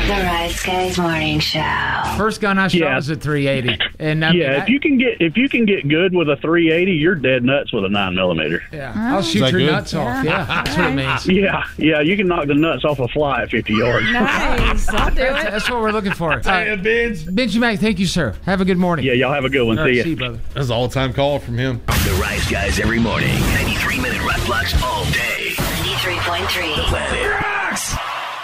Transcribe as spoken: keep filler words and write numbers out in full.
Rice Guys Morning Show. First gun I shot Yeah. was a three eighty. And I mean, Yeah, I- if you can get if you can get good with a three eighty, you're dead nuts with a nine millimeter. yeah, I'll shoot that your good? nuts off. Yeah, that's what it means. Yeah, yeah, you can knock the nuts off a fly at fifty yards. Nice. I'll do That's, it. that's what we're looking for. All Hey, right. Benj. Benji Mac, thank you, sir. Have a good morning. Yeah, y'all have a good one. All right, See ya. see you, brother. That's an all-time call from him. The Rise Guys every morning. ninety-three minute rock blocks all day. ninety-three point three. Planet Rocks.